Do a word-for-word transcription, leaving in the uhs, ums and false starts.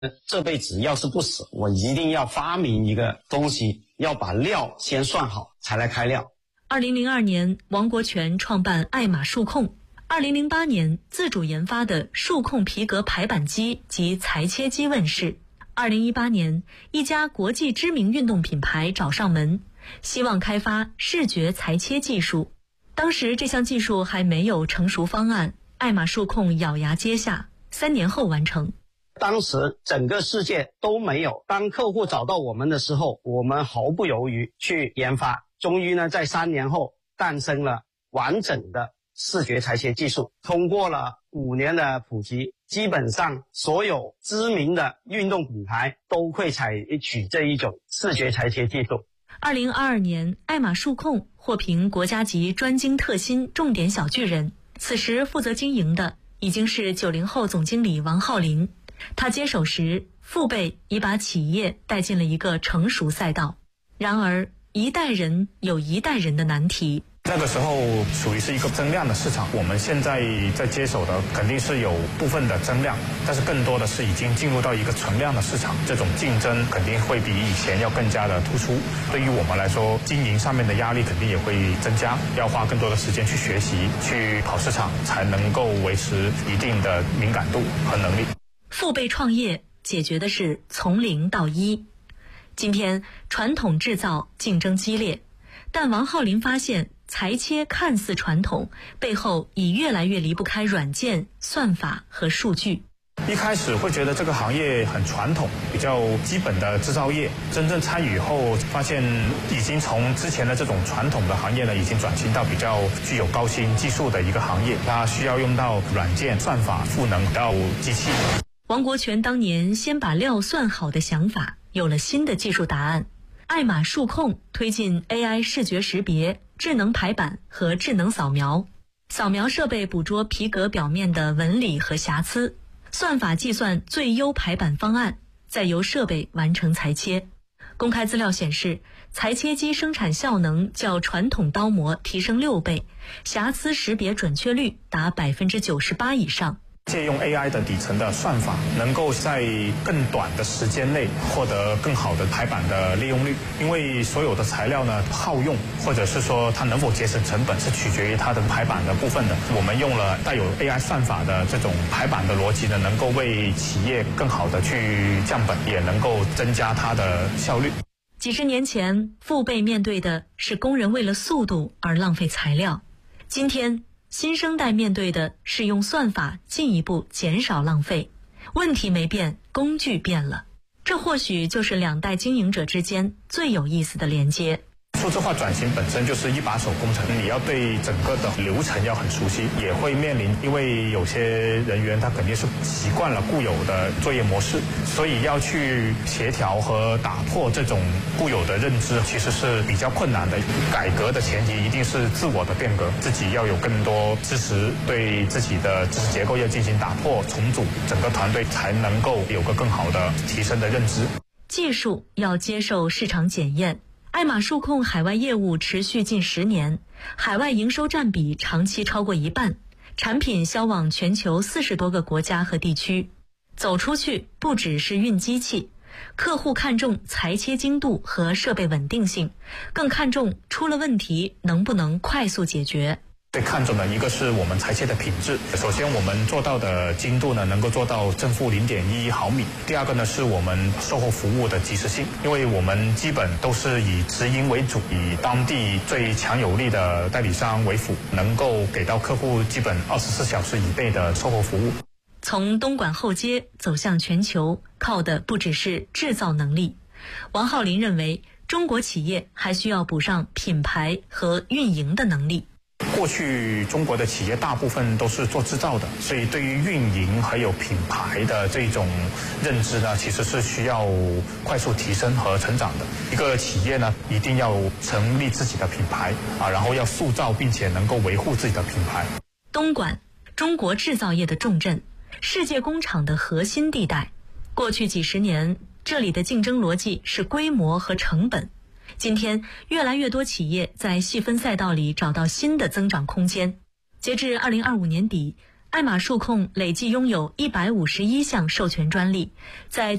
这辈子要是不死，我一定要发明一个东西，要把料先算好才来开料。 二零零二年，王国权创办爱玛数控。二零零八年，自主研发的数控皮革排版机及裁切机问世。二零一八年，一家国际知名运动品牌找上门，希望开发视觉裁切技术。当时这项技术还没有成熟方案，爱玛数控咬牙接下，三年后完成。 当时整个世界都没有，当客户找到我们的时候，我们毫不犹豫去研发，终于呢在三年后诞生了完整的视觉裁切技术。通过了五年的普及，基本上所有知名的运动品牌都会采取这一种视觉裁切技术。 二零二二年，爱玛数控获评国家级专精特新重点小巨人，此时负责经营的已经是九零后总经理王浩林。他接手时，父辈已把企业带进了一个成熟赛道。然而，一代人有一代人的难题。 那个时候属于是一个增量的市场，我们现在在接手的肯定是有部分的增量，但是更多的是已经进入到一个存量的市场，这种竞争肯定会比以前要更加的突出。对于我们来说，经营上面的压力肯定也会增加，要花更多的时间去学习、去跑市场，才能够维持一定的敏感度和能力。 父辈创业解决的是从零到一。今天传统制造竞争激烈，但王浩林发现裁切看似传统，背后已越来越离不开软件、算法和数据。 一开始会觉得这个行业很传统，比较基本的制造业，真正参与后发现已经从之前的这种传统的行业呢，已经转型到比较具有高新技术的一个行业，它需要用到软件、算法赋能到机器。 王国权当年先把料算好的想法，有了新的技术答案。爱玛数控推进 A I 视觉识别、智能排版和智能扫描，扫描设备捕捉皮革表面的纹理和瑕疵，算法计算最优排版方案，再由设备完成裁切。公开资料显示，裁切机生产效能较传统刀模提升六倍，瑕疵识别准确率达百分之九十八以上。 借用 A I 的底层的算法，能够在更短的时间内获得更好的排版的利用率。因为所有的材料呢耗用，或者是说它能否节省成本，是取决于它的排版的部分的。我们用了带有 A I 算法的这种排版的逻辑呢，能够为企业更好的去降本，也能够增加它的效率。 几十年前，父辈面对的是工人为了速度而浪费材料，今天新生代面对的是用算法进一步减少浪费。问题没变，工具变了，这或许就是两代经营者之间最有意思的连接。 数字化转型本身就是一把手工程，你要对整个的流程要很熟悉，也会面临，因为有些人员他肯定是习惯了固有的作业模式，所以要去协调和打破这种固有的认知，其实是比较困难的。改革的前提一定是自我的变革，自己要有更多知识，对自己的知识结构要进行打破重组，整个团队才能够有个更好的提升的认知。 技术要接受市场检验。爱玛数控海外业务持续近十年，海外营收占比长期超过一半，产品销往全球四十多个国家和地区。走出去不只是运机器，客户看重裁切精度和设备稳定性，更看重出了问题能不能快速解决。 最看重的一个是我们裁切的品质，首先我们做到的精度呢能够做到正负零点一毫米，第二个呢是我们售后服务的及时性，因为我们基本都是以直营为主，以当地最强有力的代理商为辅，能够给到客户基本二十四小时以内的售后服务。 从东莞后街走向全球，靠的不只是制造能力。王浩林认为，中国企业还需要补上品牌和运营的能力。 过去中国的企业大部分都是做制造的，所以对于运营还有品牌的这种认知呢，其实是需要快速提升和成长的。一个企业呢，一定要成立自己的品牌啊，然后要塑造并且能够维护自己的品牌。 东莞，中国制造业的重镇，世界工厂的核心地带。过去几十年，这里的竞争逻辑是规模和成本。今天，越来越多企业在细分赛道里找到新的增长空间。截至二零二五年底， 爱玛数控累计拥有一百五十一项授权专利，在